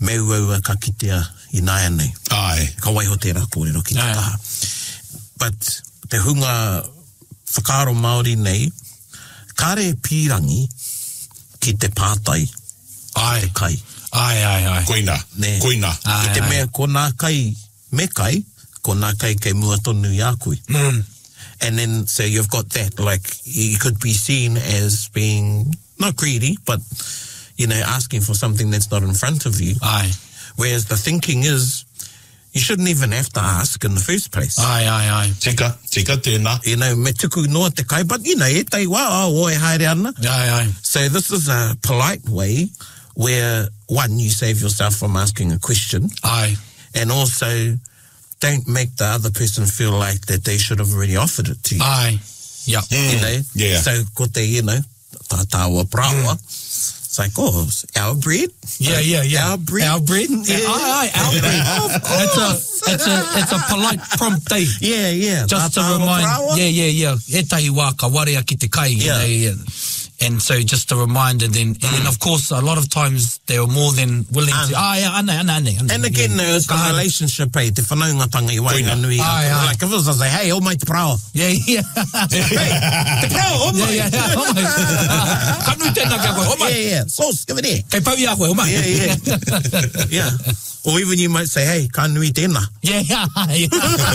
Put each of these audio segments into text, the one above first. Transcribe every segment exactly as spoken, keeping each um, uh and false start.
meu au ka kitea I nāia nei. Ai. Ka waiho tērā kōrero ki te kaha. But te hunga whakaaro Māori nei, kare pīrangi ki te pātai, ai. te kai. Ai, ai, ai. Koina, ne. koina. Ai, I te ai. Mea, ko nā kai me kai, ko nā kai kei mua tonu I a koe. Mm. And then, so you've got that, like, you could be seen as being, not greedy, but, you know, asking for something that's not in front of you. Ai. Whereas the thinking is, you shouldn't even have to ask in the first place. Ai, ai, ai. Tika, tika tēnā. You know, me tuku noa te kai, but, you know, e tai wā, o e haere ana. Ai, ai. So this is a polite way where, one, you save yourself from asking a question. Ai. And also, don't make the other person feel like that they should have already offered it to you. Ai. Yeah. Mm. You know? Yeah. So, ko te, you know, tātāua prawa. Mm. It's like, oh, our bread? Yeah, yeah, yeah. Our bread? Our bread? Yeah. Aye, aye, our bread. Of course. It's a, it's a, it's a polite prompt, eh? Yeah, yeah. Just to remind, prawa? yeah, yeah, yeah. E tahi wā ka warea ki te kai. Yeah. You know, yeah. And so just a reminder then, and then of course a lot of times they were more than willing Ana. to, ah, yeah, ana, ana, ana, ana. And again, yeah. It's the relationship, eh, te whanaungatanga I wainga nui. Like, if it was, I say, hey, oh, mate, te prawa. Yeah, yeah. Hey, te prawa, oh, mate. Yeah, yeah, oh, mate. Ka nui tēnā kia koe, oh, mate. Yeah, yeah, sauce, give it here. Kei pau ia koe, oh, mate. Yeah, yeah. Yeah. Or even you might say, hey, ka nui tēnā. Yeah, yeah.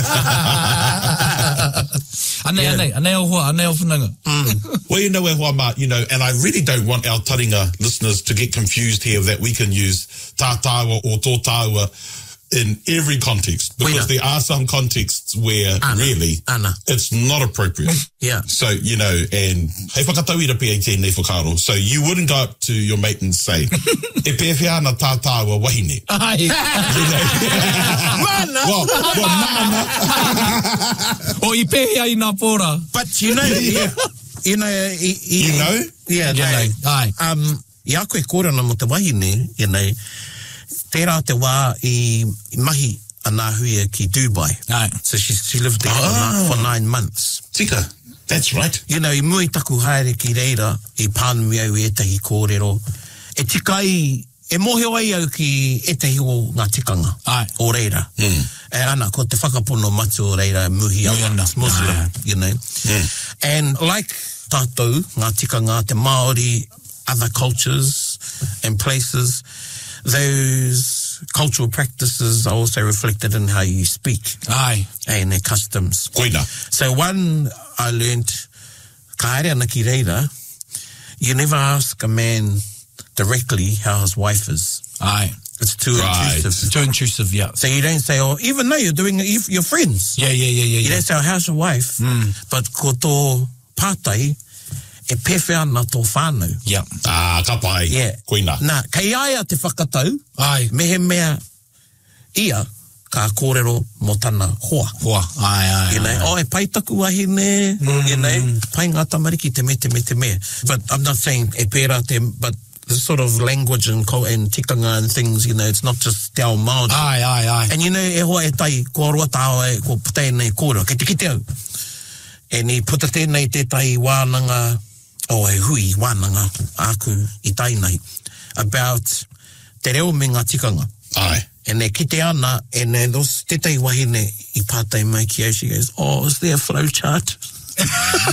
Ane, yeah. ane, ane o hoa, ane o whananga. Mm. Well, you know, e hoa ma, you know, and I really don't want our taringa listeners to get confused here that we can use tātāua or tōtāua in every context, because there are some contexts where Ana. really Ana. it's not appropriate. Yeah. So, you know, and hei whakatauira pia I tēnei whakaro. So you wouldn't go up to your mate and say, e pewhia ana tātāua wahine. Ai. Mana. Well, well, mana. O I pewhia I nā pōra. But you know, yeah, you know, I, I, you know? Yeah, you no, know. Ai. Um, I a koe kōrana mo te wahine, you know, tērā te wā I, I mahi a nā huia ki Dubai. Ai. So she, she lived there Oh. for, for nine months. Tika, that's right. You know, I mui taku haere ki reira, I pānumi au e tahi kōrero. E tika ai, e moheo ai au ki e tahi o ngā tikanga. Ai. O reira. Mm. E ana, ko te whakapono matu o reira, muhi au, Muhi ana. Muslim, Ai. you know. Mm. And like tātou, ngā tikanga, te Māori, other cultures and places, those cultural practices are also reflected in how you speak. Ai. And their customs. Koina. So one I learned, ka haere ana ki reira, you never ask a man directly how his wife is. Ai. It's too Right. intrusive. Too intrusive, yeah. So you don't say, oh, even though you're doing it, if you're friends. Yeah, yeah, yeah, yeah. You yeah. don't say, oh, how's your wife? Mm. But ko tō pātai, e pewhia ana tō whānau. Yeah. Ah, ka pai. Yeah. Koina. Nā, kei aia te whakatau, Ai. mehe mea ia ka kōrero mo tana hoa. Hoa. Ai, ai, You know, ai. oh, e pai taku wahine, Mm. you know, pai ngā tamariki te me, te me, te me. But I'm not saying e pērā te, but the sort of language and, and tikanga and things, you know, it's not just te ao Māori. Ai, ai, ai. And you know, e hoa e tai, ko aroa tāo e, ko tēnei kōrero, kei te kite au. E ni puta tēnei te tai wānanga, o e hui wānanga āku I tainai, about te reo me ngā tikanga. Ai. And e kite ana, and e dos te tai wahine I pātai mai ki au, she goes, oh, is there a flow chart? I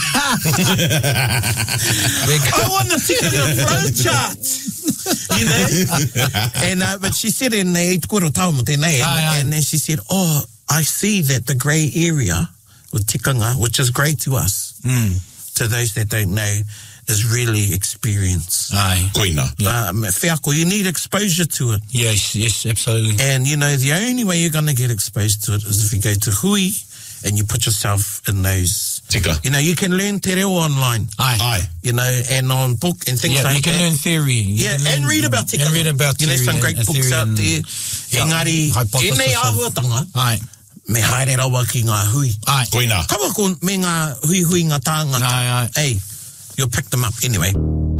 want to see the flow chart. You know? And, uh, but she said in the koro tau mo tēnei, and, Ai, ai. and then she said, oh, I see that the grey area with tikanga, which is grey to us, Mm. to those that don't know, is really experience. Ai. Koina. Um, whiako, you need exposure to it. Yes, yes, absolutely. And, you know, the only way you're going to get exposed to it is if you go to hui and you put yourself in those. Tika. You know, you can learn te reo online, Ai. Ai. you know, and on book and things Yeah, like you can that. learn theory. You Yeah, can learn, and read about tikanga. And read about You know, theory some and- great and books theory out and- there. yeah, Engari, hypothesis e nei of- āhuatanga, Ai. me haere rawa ki ngā hui. Ai. Koina. Kawa ko me ngā hui hui ngā tāngata. Ai, ai. Hey, you'll pick them up anyway.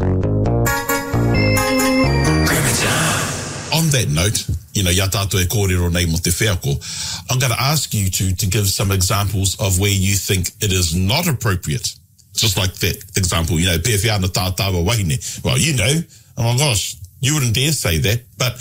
On that note, you know, ya tātou e kōrero nei mo te wheako, I'm going to ask you to, to give some examples of where you think it is not appropriate. Just like that example, you know, pewhia ana tātāua wahine. Well, you know, oh my gosh, you wouldn't dare say that, but